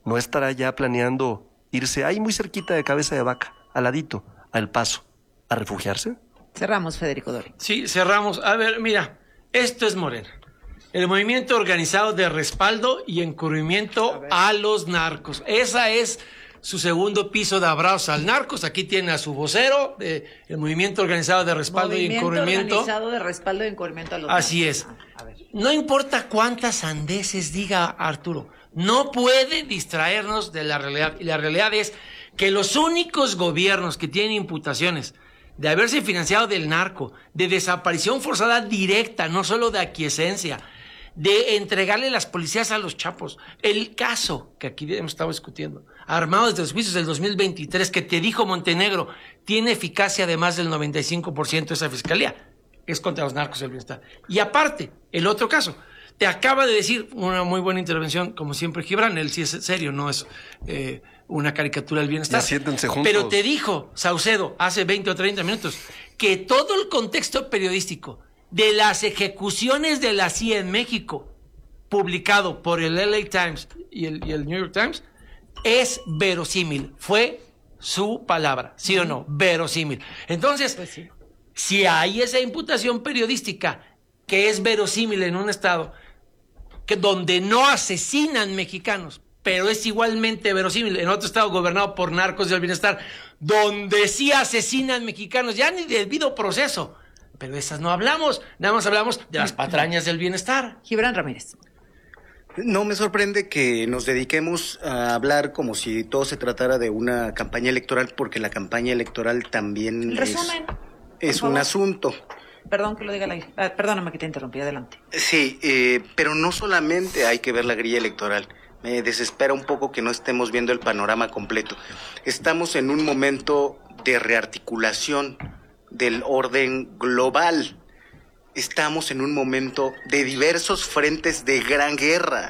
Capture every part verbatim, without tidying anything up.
¿no estará ya planeando irse ahí muy cerquita de Cabeza de Vaca, al ladito, a El Paso, a refugiarse? Cerramos, Federico Dorin. Sí, cerramos. A ver, mira, esto es Morena. El movimiento organizado de respaldo y encubrimiento a, a los narcos. Esa es su segundo piso de abrazos al narcos. Aquí tiene a su vocero, de, el movimiento organizado de respaldo movimiento y encubrimiento. organizado de respaldo y encubrimiento a los Así narcos. es. A ver. No importa cuántas sandeces diga Arturo, no puede distraernos de la realidad. Y la realidad es que los únicos gobiernos que tienen imputaciones de haberse financiado del narco, de desaparición forzada directa, no solo de aquiescencia, de entregarle las policías a los chapos. El caso que aquí hemos estado discutiendo, armado desde los juicios del dos mil veintitrés, que te dijo Montenegro, tiene eficacia de más del noventa y cinco por ciento de esa fiscalía. Es contra los narcos del bienestar. Y aparte, el otro caso, te acaba de decir una muy buena intervención, como siempre Gibran, él sí es serio, no es eh, una caricatura del bienestar. Ya siéntense juntos. Pero te dijo Saucedo hace veinte o treinta minutos que todo el contexto periodístico de las ejecuciones de la C I A en México, publicado por el L A Times y el, y el New York Times, es verosímil. Fue su palabra, ¿sí o no? Verosímil. Entonces, pues sí. Si hay esa imputación periodística que es verosímil en un estado que donde no asesinan mexicanos, pero es igualmente verosímil en otro estado gobernado por narcos del bienestar, donde sí asesinan mexicanos, ya ni debido proceso, pero de esas no hablamos, nada más hablamos de las patrañas del bienestar. Gibran Ramírez. No me sorprende que nos dediquemos a hablar como si todo se tratara de una campaña electoral, porque la campaña electoral también El resumen, es, es un asunto. Perdón que lo diga al aire. Ah, perdóname que te interrumpí, adelante. Sí, eh, pero no solamente hay que ver la grilla electoral. Me desespera un poco que no estemos viendo el panorama completo. Estamos en un momento de rearticulación del orden global. Estamos en un momento de diversos frentes de gran guerra.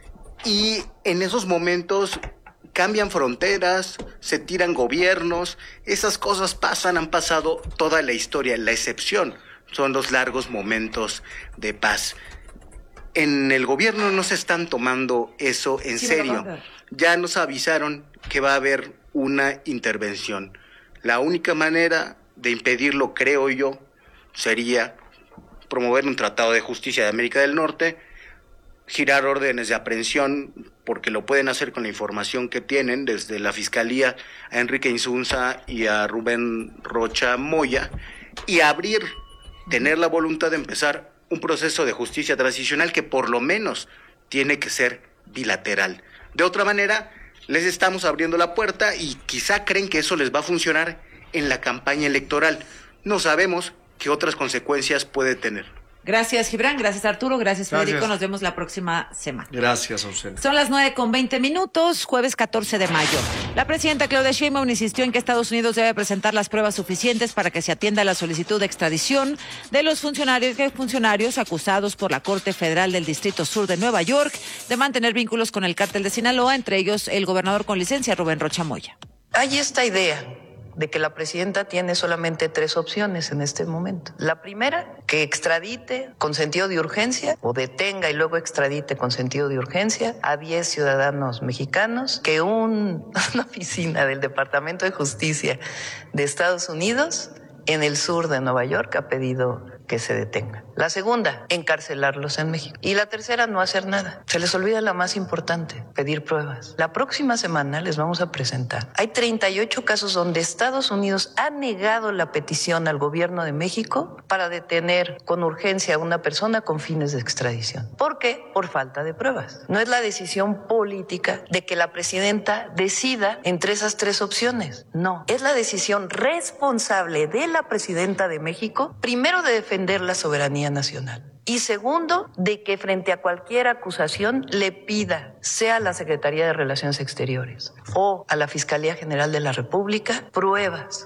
Y en esos momentos cambian fronteras, se tiran gobiernos. Esas cosas pasan, han pasado toda la historia. La excepción son los largos momentos de paz. En el gobierno no se están tomando eso en sí, serio. Ya nos avisaron que va a haber una intervención. La única manera de impedirlo, creo yo, sería promover un tratado de justicia de América del Norte, girar órdenes de aprehensión, porque lo pueden hacer con la información que tienen desde la Fiscalía a Enrique Insunza y a Rubén Rocha Moya, y abrir, tener la voluntad de empezar un proceso de justicia transicional que por lo menos tiene que ser bilateral. De otra manera, les estamos abriendo la puerta y quizá creen que eso les va a funcionar en la campaña electoral. No sabemos qué otras consecuencias puede tener. Gracias, Gibran. Gracias, Arturo. Gracias, Federico. Gracias. Nos vemos la próxima semana. Gracias a usted. Son las nueve con veinte minutos, jueves catorce de mayo. La presidenta Claudia Sheinbaum insistió en que Estados Unidos debe presentar las pruebas suficientes para que se atienda la solicitud de extradición de los funcionarios, funcionarios acusados por la Corte Federal del Distrito Sur de Nueva York de mantener vínculos con el cártel de Sinaloa, entre ellos el gobernador con licencia, Rubén Rocha Moya. Hay esta idea de que la presidenta tiene solamente tres opciones en este momento. La primera, que extradite con sentido de urgencia, o detenga y luego extradite con sentido de urgencia a diez ciudadanos mexicanos que un, una oficina del Departamento de Justicia de Estados Unidos en el sur de Nueva York ha pedido que se detengan. La segunda, encarcelarlos en México. Y la tercera, no hacer nada. Se les olvida la más importante, pedir pruebas. La próxima semana les vamos a presentar. Hay treinta y ocho casos donde Estados Unidos ha negado la petición al gobierno de México para detener con urgencia a una persona con fines de extradición. ¿Por qué? Por falta de pruebas. No es la decisión política de que la presidenta decida entre esas tres opciones. No, es la decisión responsable de la presidenta de México, primero de defender la soberanía nacional. Y segundo, de que frente a cualquier acusación le pida, sea a la Secretaría de Relaciones Exteriores o a la Fiscalía General de la República, pruebas.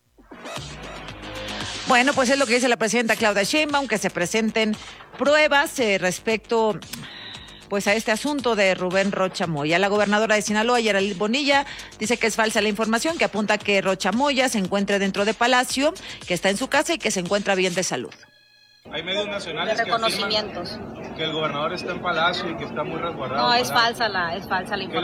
Bueno, pues es lo que dice la presidenta Claudia Sheinbaum, que se presenten pruebas eh, respecto pues a este asunto de Rubén Rocha Moya. La gobernadora de Sinaloa, Yaralil Bonilla, dice que es falsa la información que apunta a que Rocha Moya se encuentre dentro de Palacio, que está en su casa y que se encuentra bien de salud. Hay medios nacionales de reconocimientos que afirman que el gobernador está en Palacio y que está muy resguardado. No, es falsa la, es falsa la información.